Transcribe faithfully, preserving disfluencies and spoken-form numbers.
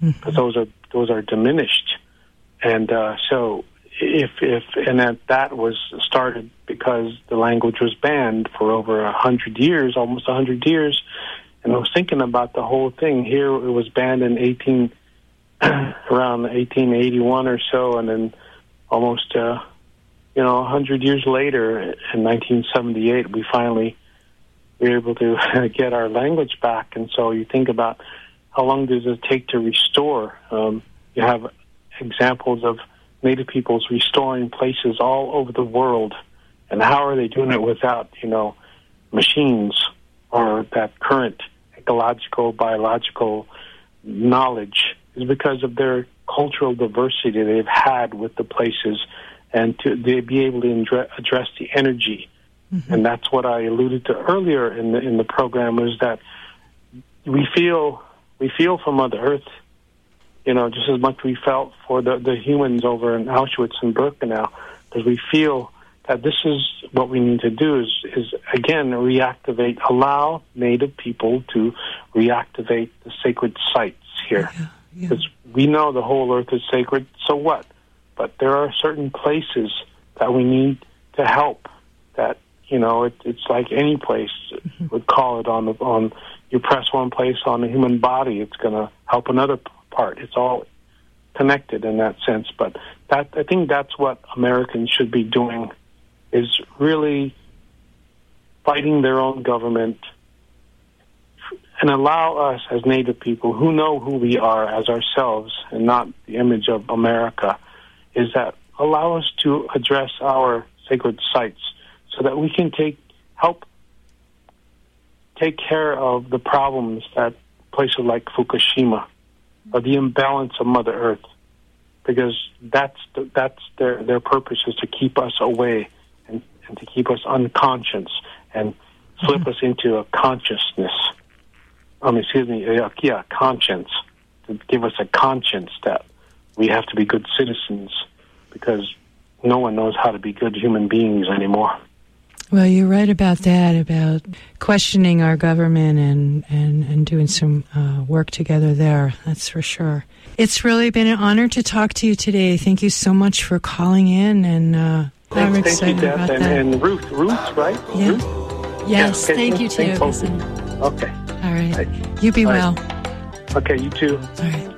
because those are those are diminished. And uh, so if if and that that was started because the language was banned for over a hundred years, almost a hundred years. And I was thinking about the whole thing. Here it was banned in eighteen around eighteen eighty-one or so, and then almost uh, you know a hundred years later, in nineteen seventy-eight, we finally were able to get our language back. And so you think about how long does it take to restore? Um, you have examples of Native peoples restoring places all over the world, and how are they doing it without you know machines or that current ecological, biological knowledge? Is because of their cultural diversity they've had with the places, and to they be able to indre- address the energy. Mm-hmm. And that's what I alluded to earlier in the in the program, is that we feel we feel for Mother Earth, you know, just as much we felt for the, the humans over in Auschwitz and Birkenau, because we feel that this is what we need to do is, is again, reactivate, allow Native people to reactivate the sacred sites here. Yeah, yeah. Because we know the whole earth is sacred, so what? But there are certain places that we need to help, that, you know, it, it's like any place mm-hmm. would call it on the, on, you press one place on the human body, it's going to help another part. It's all connected in that sense. But that I think that's what Americans should be doing, is really fighting their own government and allow us as Native people who know who we are as ourselves and not the image of America, is that allow us to address our sacred sites so that we can take help take care of the problems that places like Fukushima, or the imbalance of Mother Earth, because that's the, that's their their purpose, is to keep us away and, and to keep us unconscious and flip mm-hmm. us into a consciousness. I mean, excuse me, uh, yeah, conscience, to give us a conscience that we have to be good citizens, because no one knows how to be good human beings anymore. Well, you're right about that, about questioning our government and, and, and doing some uh, work together there, that's for sure. It's really been an honor to talk to you today. Thank you so much for calling in, and uh, I'm Thank excited you, about and, that. And Ruth, Ruth, right? Yeah. Ruth? Yes, yeah, okay. thank you too. Okay. All right. You be All well. right. Okay, you too. All right.